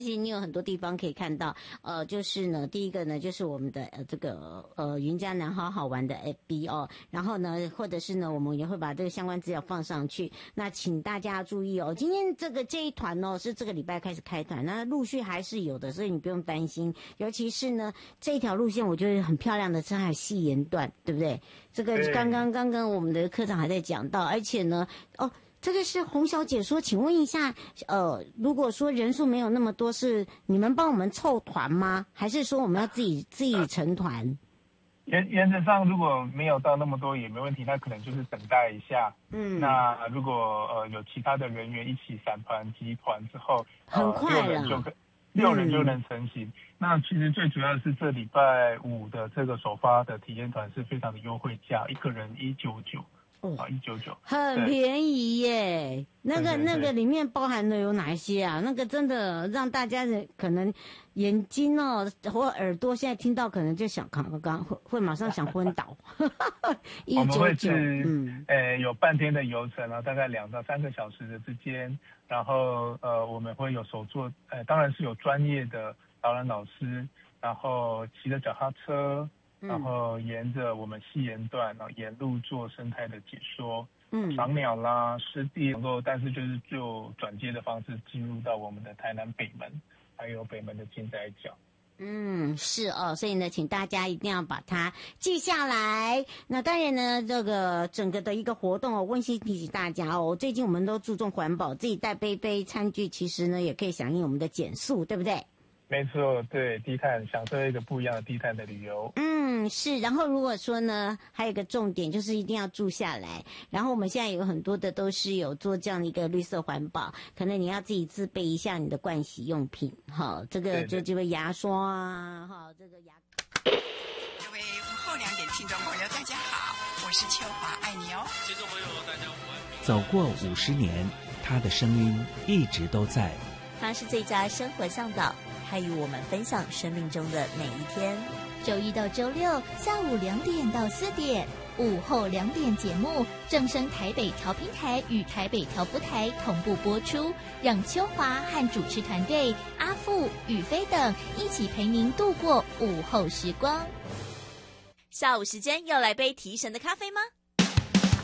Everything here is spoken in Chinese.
其实你有很多地方可以看到，就是呢，第一个呢，就是我们的这个云嘉南好玩的 FB 哦，然后呢，或者是呢，我们也会把这个相关资料放上去。那请大家注意哦，今天这一团哦，是这个礼拜开始开团，那陆续还是有的，所以你不用担心。尤其是呢，这一条路线我觉得很漂亮的是还有戏岩段，对不对？这个刚刚我们的科长还在讲到，而且呢，这个是洪小姐说，请问一下，如果说人数没有那么多，是你们帮我们凑团吗？还是说我们要自己成团？ 原则上如果没有到那么多也没问题，那可能就是等待一下。那如果有其他的人员一起散团集团之后， 很快了 ，6人就能成型。那其实最主要是这礼拜5的这个首发的体验团是非常的优惠价，一个人199。199， 很便宜耶。那个里面包含的有哪一些啊？那个真的让大家可能眼睛或耳朵现在听到可能就想刚会马上想昏倒。 我们会是有半天的游程啊，大概2到3个小时的之间。然后我们会有手作，当然是有专业的导览老师，然后骑着脚踏车。然后沿着我们西沿段，然后沿路做生态的解说，赏鸟啦、湿地，能够但是就转接的方式进入到我们的台南北门，还有北门的金仔角。 是哦，所以呢，请大家一定要把它记下来。那当然呢，这个整个的一个活动温馨提醒大家最近我们都注重环保，自己带杯餐具，其实呢也可以响应我们的减速，对不对？ 没错，对，低碳，享受一个不一样的低碳的旅游。 是。然后如果说呢，还有一个重点就是一定要住下来。然后我们现在有很多的都是有做这样的一个绿色环保，可能你要自己自备一下你的盥洗用品，这个这个牙刷啊，这个牙。 各位午后2点听众朋友，大家好，我是秋华，爱你哦。听众朋友，大家午安。 走过50年，他的声音一直都在。 他是最佳生活向导。他与我们分享生命中的每一天。 周一到周六下午2点到4点，午后2点节目正声台北调频台与台北调布台同步播出，让秋华和主持团队阿富、宇飞等一起陪您度过午后时光。 下午时间要来杯提神的咖啡吗？